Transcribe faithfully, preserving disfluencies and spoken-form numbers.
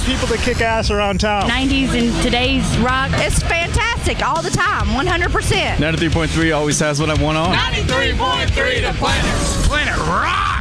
people that kick ass around town. nineties and today's rock. It's fantastic all the time, one hundred percent. ninety-three point three always has what I want on. ninety-three point three, the Planet. Planet Rock.